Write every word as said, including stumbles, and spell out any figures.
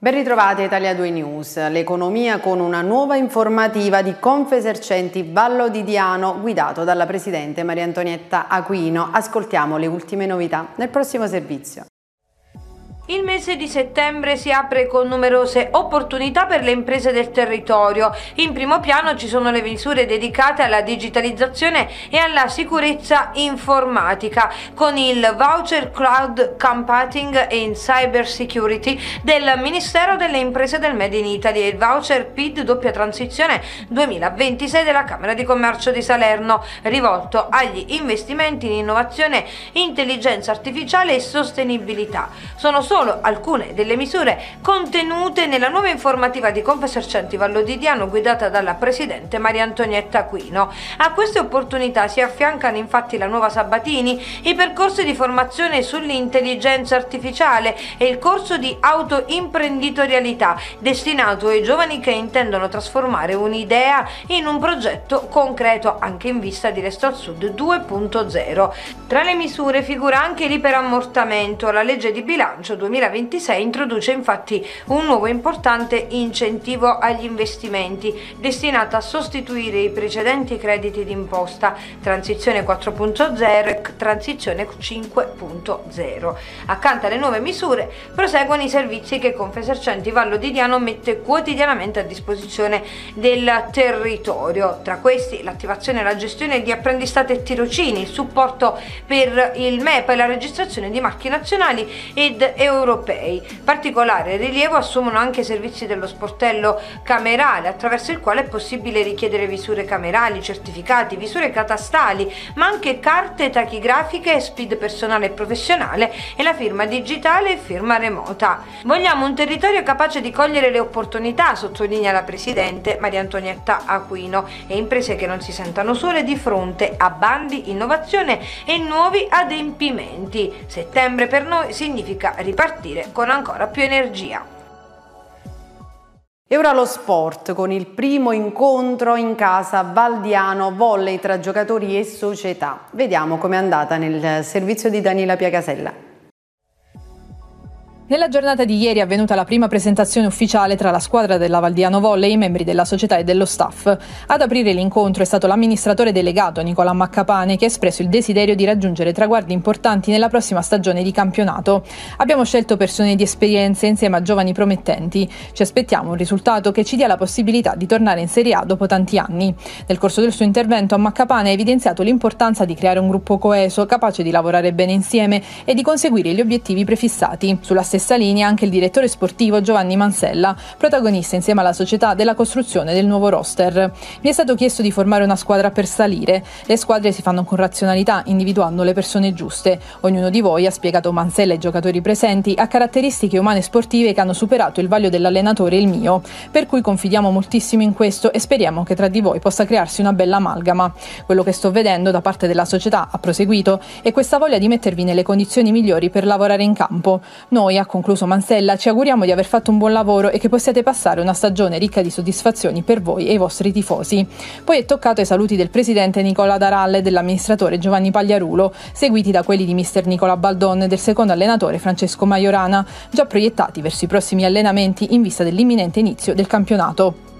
Ben ritrovati a Italia due News, l'economia con una nuova informativa di Confesercenti Vallo di Diano guidato dalla Presidente Maria Antonietta Aquino. Ascoltiamo le ultime novità nel prossimo servizio. Il mese di settembre si apre con numerose opportunità per le imprese del territorio. In primo piano ci sono le misure dedicate alla digitalizzazione e alla sicurezza informatica, con il voucher Cloud Computing and Cyber Security del Ministero delle Imprese del Made in Italy e il voucher P I D doppia transizione duemilaventisei della Camera di Commercio di Salerno, rivolto agli investimenti in innovazione, intelligenza artificiale e sostenibilità. Sono solo alcune delle misure contenute nella nuova informativa di Confesercenti Vallo di Diano guidata dalla Presidente Maria Antonietta Aquino. A queste opportunità si affiancano infatti la nuova Sabatini, i percorsi di formazione sull'intelligenza artificiale e il corso di autoimprenditorialità destinato ai giovani che intendono trasformare un'idea in un progetto concreto anche in vista di Resto al Sud due punto zero. Tra le misure figura anche l'iperammortamento. La legge di bilancio duemilaventisei introduce infatti un nuovo importante incentivo agli investimenti destinato a sostituire i precedenti crediti d'imposta Transizione quattro punto zero e Transizione cinque punto zero. Accanto alle nuove misure proseguono i servizi che Confesercenti Vallo di Diano mette quotidianamente a disposizione del territorio. Tra questi l'attivazione e la gestione di apprendistato e tirocini, il supporto per il M E P e la registrazione di marchi nazionali ed europei. Particolare rilievo assumono anche i servizi dello sportello camerale, attraverso il quale è possibile richiedere visure camerali, certificati, visure catastali, ma anche carte tachigrafiche, S P I D personale e professionale e la firma digitale e firma remota. Vogliamo un territorio capace di cogliere le opportunità, sottolinea la Presidente Maria Antonietta Aquino, e imprese che non si sentano sole di fronte a bandi, innovazione e nuovi adempimenti. Settembre per noi significa ripartire con ancora più energia. E ora lo sport, con il primo incontro in casa Valdiano Volley tra giocatori e società. Vediamo com'è andata nel servizio di Daniela Piacasella. Nella giornata di ieri è avvenuta la prima presentazione ufficiale tra la squadra della Valdiano Volley, i membri della società e dello staff. Ad aprire l'incontro è stato l'amministratore delegato Nicola Maccapane, che ha espresso il desiderio di raggiungere traguardi importanti nella prossima stagione di campionato. Abbiamo scelto persone di esperienze insieme a giovani promettenti. Ci aspettiamo un risultato che ci dia la possibilità di tornare in Serie A dopo tanti anni. Nel corso del suo intervento Maccapane ha evidenziato l'importanza di creare un gruppo coeso, capace di lavorare bene insieme e di conseguire gli obiettivi prefissati. Sulla stessa linea anche il direttore sportivo Giovanni Mansella, protagonista insieme alla società della costruzione del nuovo roster. Mi è stato chiesto di formare una squadra per salire. Le squadre si fanno con razionalità, individuando le persone giuste. Ognuno di voi, ha spiegato Mansella ai giocatori presenti, ha caratteristiche umane e sportive che hanno superato il vaglio dell'allenatore e il mio, per cui confidiamo moltissimo in questo e speriamo che tra di voi possa crearsi una bella amalgama. Quello che sto vedendo da parte della società, ha proseguito, è questa voglia di mettervi nelle condizioni migliori per lavorare in campo. Noi, ha concluso Mansella, ci auguriamo di aver fatto un buon lavoro e che possiate passare una stagione ricca di soddisfazioni per voi e i vostri tifosi. Poi è toccato ai saluti del presidente Nicola Daralle e dell'amministratore Giovanni Pagliarulo, seguiti da quelli di mister Nicola Baldon e del secondo allenatore Francesco Majorana, già proiettati verso i prossimi allenamenti in vista dell'imminente inizio del campionato.